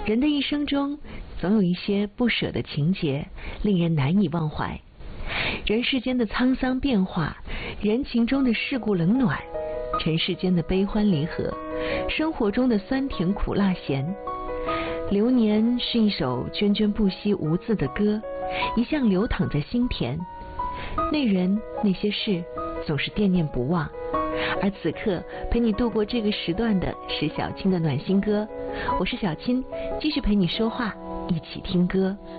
人的一生中，总有一些不舍的情节，令人难以忘怀。人世间的沧桑变化，人情中的世故冷暖，尘世间的悲欢离合，生活中的酸甜苦辣咸。流年是一首涓涓不息无字的歌，一向流淌在心田。那人那些事，总是念念不忘。而此刻陪你度过这个时段的是小青的暖心歌，我是小青，继续陪你说话，一起听歌。